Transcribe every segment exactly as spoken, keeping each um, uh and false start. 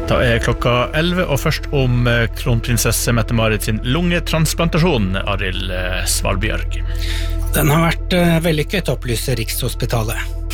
Da er klokka elleve, og først om kronprinsesse Mette-Marit sin lungetransplantasjon, Arild Svalbjørg. Den har vært vellykket, opplyser Rikshospitalet.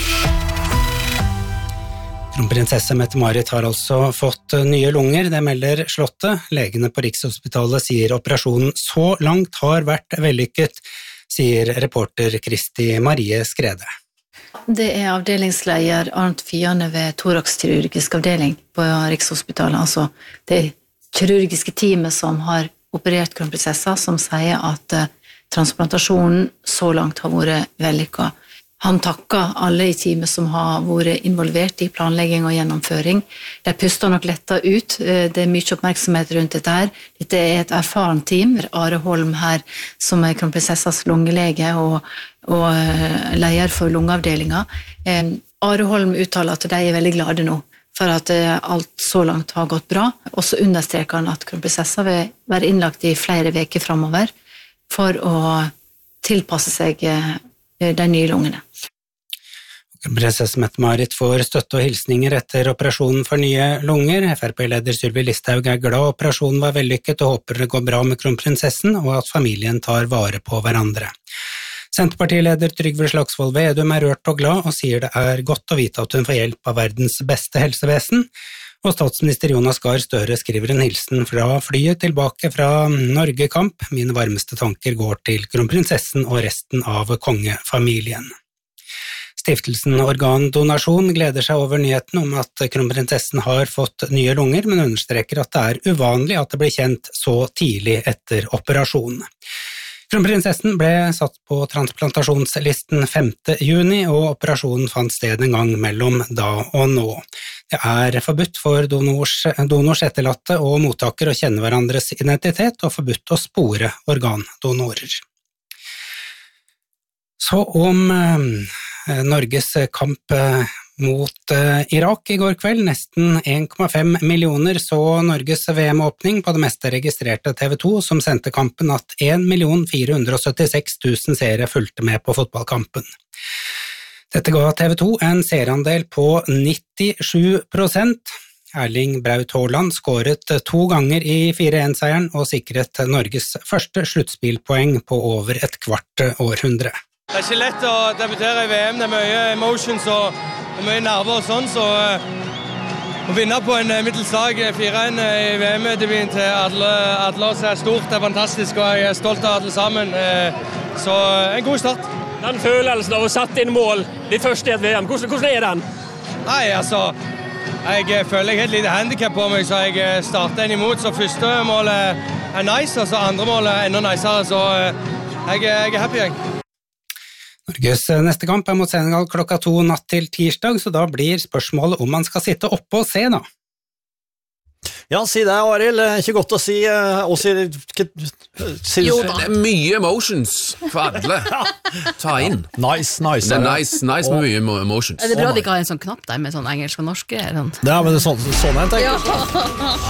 Kronprinsesse Mette-Marit har altså fått nye lunger, det melder Slottet. Legene på Rikshospitalet sier operasjonen så langt har vært vellykket, sier reporter Kristi Marie Skrede. Det er avdelingsleder Arnt Fiane ved thoraxkirurgisk avdeling på Rikshospitalet, altså det kirurgiske teamet som har operert kronprinsessa, som sier at uh, transplantasjonen så langt har vært vellykket. Han takker alle i teamet som har vært involvert i planlegging og gjennomføring. De puster nok lettet ut, det er mye oppmerksomhet rundt dette her. Dette er et erfaren team, Are Holm her, som er kronprinsessas lungelege og, og leder for lungeavdelingen. Eh, Are Holm uttaler at de er veldig glade nå, for at alt så langt har gått bra. Og så understreker han at kronprinsessa vil være innlagt i flere veker fremover for å tilpasse seg de nye lungene. Prinsesse Mette-Marit får støtte og hilsninger etter operasjonen for nye lunger. F R P-leder Sylvi Listhaug er glad operasjonen var vellykket og håper det går bra med kronprinsessen og at familien tar vare på hverandre. Senterpartileder Trygve Slagsvold Vedum er rørt og glad og sier det er godt å vite at hun får hjelp av verdens beste helsevesen. Og statsminister Jonas Gahr Støre skriver en hilsen fra flyet tilbake fra Norgekamp. Mine varmeste tanker går til kronprinsessen og resten av kongefamilien. Stiftelsen Organdonasjon gleder seg over nyheten om at kronprinsessen har fått nye lunger, men understreker at det er uvanlig at det blir kjent så tidlig etter operasjonen. Kronprinsessen ble satt på transplantasjonslisten femte juni, og operasjonen fant sted en gang mellom da og nå. Det er forbudt for donors, donors etterlatte og mottaker å kjenne hverandres identitet, og forbudt å spore organdonorer. Så om eh, Norges kamp mot Irak i går kveld. Nesten en komma fem millioner så Norges V M-åpning. På det meste registrerte T V to, som sendte kampen, at en million fire hundre og syttiseks tusen seere fulgte med på fotballkampen. Dette ga T V to en seerandel på nittisju prosent. Erling Braut Haaland skåret to ganger i fire en-seieren og sikret Norges første sluttspillpoeng på over et kvart århundre. Det er ikke lett å debutere i V M, det er mye emotions og mye nerver og sånn, så å vinne på en middels lag fire en i V M-debuten til alle, alle oss er stort, det er fantastisk, og jeg er stolt av alle sammen, så en god start. Den følelsen av å sette inn mål, de første i et V M, hvordan, hvordan er den? Nei, altså, jeg føler jeg har et lite handicap på meg, så jeg starter en imot, så første målet er nice, og så andre målet er enda nicere, så jeg, jeg er happy, jeg. Norges neste kamp er mot Senegal klokka to natt til tirsdag, så da blir spørsmålet om man skal sitte oppe og se da. Ja, si det, Arild. Ikke godt å si. Og si, si jo, det er mye emotions for alle. Ta inn. Nice, nice. Det er nice, nice med mye emotions. Er det bra de ikke har en sånn knapp der med sånn engelsk og norsk? Ja, men det er sånn, sånn jeg tenker. Ja.